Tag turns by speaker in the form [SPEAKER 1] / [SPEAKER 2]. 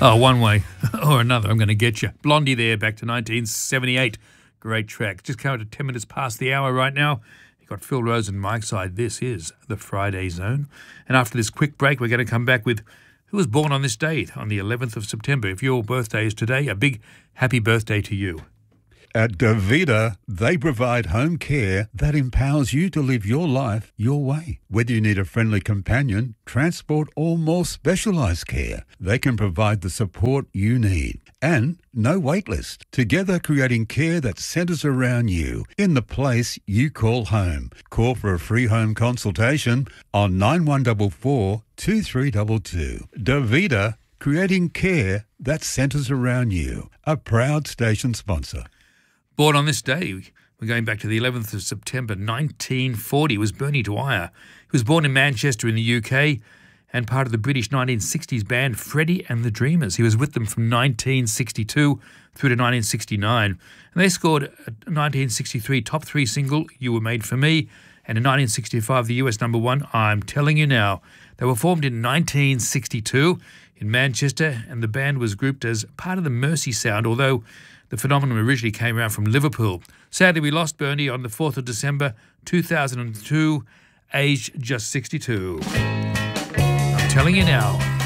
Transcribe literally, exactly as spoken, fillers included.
[SPEAKER 1] Oh, one way or another, I'm going to get you. Blondie there, back to nineteen seventy-eight. Great track. Just coming to ten minutes past the hour right now. You've got Phil Rose and Mike Side. This is the Friday Zone. And after this quick break, we're going to come back with who was born on this date, on the eleventh of September. If your birthday is today, a big happy birthday to you.
[SPEAKER 2] At Davida, they provide home care that empowers you to live your life your way. Whether you need a friendly companion, transport, or more specialised care, they can provide the support you need. And no wait list. Together creating care that centres around you in the place you call home. Call for a free home consultation on nine one four four, two three two two. Davida, creating care that centres around you. A proud station sponsor.
[SPEAKER 1] Born on this day, we're going back to the eleventh of September nineteen forty, was Bernie Dwyer. He was born in Manchester in the U K and part of the British nineteen sixties band Freddie and the Dreamers. He was with them from nineteen sixty-two through to nineteen sixty-nine. And they scored a nineteen sixty-three top three single, You Were Made For Me, and in nineteen sixty-five, the U S number one, I'm Telling You Now. They were formed in nineteen sixty-two in Manchester, and the band was grouped as part of the Mercy Sound, although the phenomenon originally came around from Liverpool. Sadly, we lost Bernie on the fourth of December two thousand two, aged just sixty-two. I'm telling you now.